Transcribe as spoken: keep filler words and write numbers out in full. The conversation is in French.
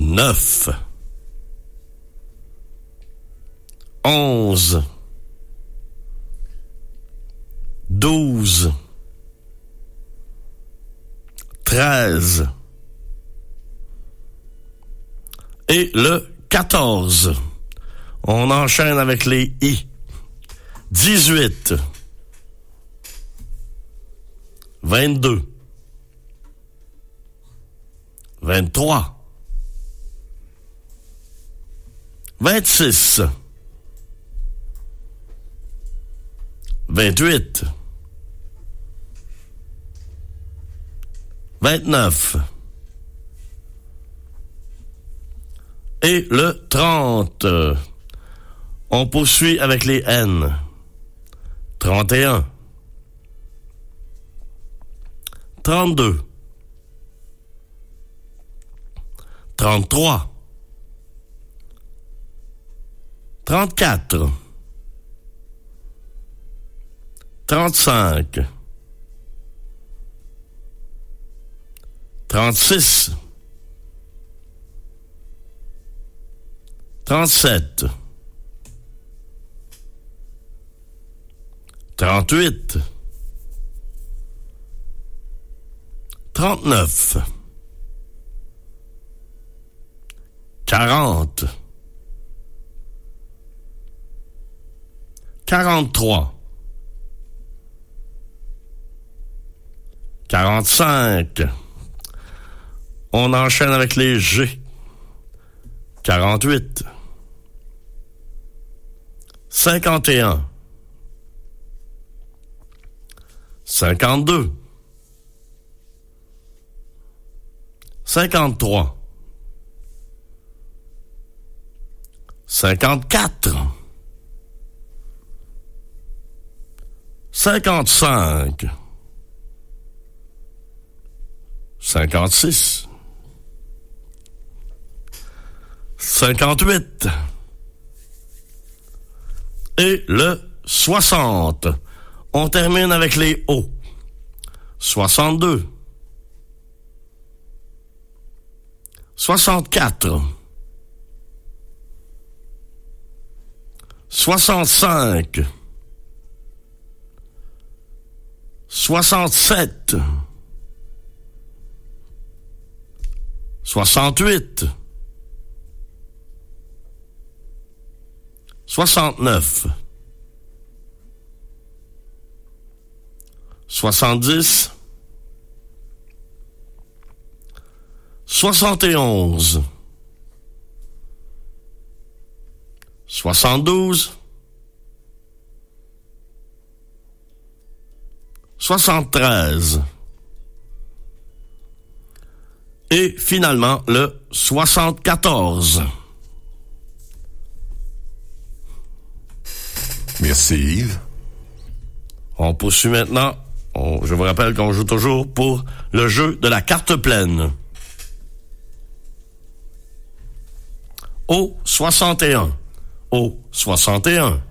neuf, onze, douze, treize et le quatorze. On enchaîne avec les I. dix-huit, vingt-deux, vingt-trois, vingt-six, vingt-huit, vingt-neuf et le trente. On poursuit avec les N. trente et un, trente-deux, trente-trois, trente-quatre, trente-cinq, trente-six, trente-sept, trente-huit, trente-neuf, quarante, quarante-trois, quarante-cinq. On enchaîne avec les G. quarante-huit, cinquante et un, cinquante-deux, cinquante-trois, cinquante-quatre, cinquante-cinq, cinquante-six, cinquante-huit et le soixante. On termine avec les O. soixante-deux, soixante-quatre, soixante-cinq, soixante-sept, soixante-huit, soixante-neuf, soixante-dix, soixante et onze, soixante-douze, soixante-treize et finalement le soixante-quatorze. Merci Yves. On poursuit maintenant. On, je vous rappelle qu'on joue toujours pour le jeu de la carte pleine. Au soixante et un. Au soixante et un.